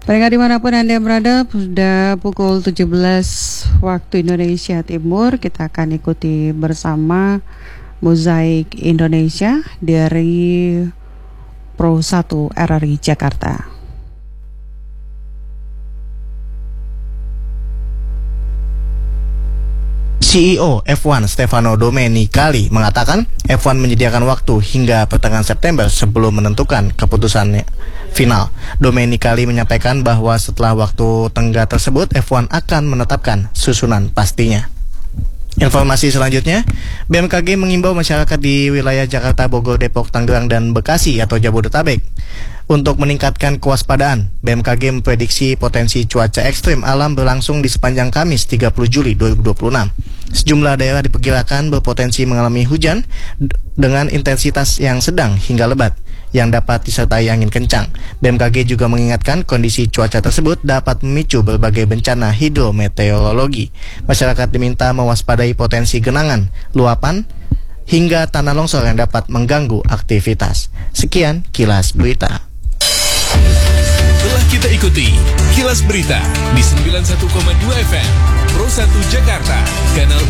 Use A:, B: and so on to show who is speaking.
A: Pendengar dimanapun Anda berada, sudah pukul 17 waktu Indonesia Timur. Kita akan ikuti bersama Mozaik Indonesia dari Pro 1 RRI Jakarta.
B: CEO F1 Stefano Domenicali mengatakan F1 menyediakan waktu hingga pertengahan September sebelum menentukan keputusan final. Domenicali menyampaikan bahwa setelah waktu tenggat tersebut F1 akan menetapkan susunan pastinya. Informasi selanjutnya, BMKG mengimbau masyarakat di wilayah Jakarta, Bogor, Depok, Tangerang, dan Bekasi atau Jabodetabek untuk meningkatkan kewaspadaan. BMKG memprediksi potensi cuaca ekstrim alam berlangsung di sepanjang Kamis 30 Juli 2026. Sejumlah daerah diperkirakan berpotensi mengalami hujan dengan intensitas yang sedang hingga lebat yang dapat disertai angin kencang. BMKG juga mengingatkan kondisi cuaca tersebut dapat memicu berbagai bencana hidrometeorologi. Masyarakat diminta mewaspadai potensi genangan, luapan, hingga tanah longsor yang dapat mengganggu aktivitas. Sekian Kilas Berita.
C: Telah kita ikuti Kilas Berita di 91,2 FM Pro 1 Jakarta, kanal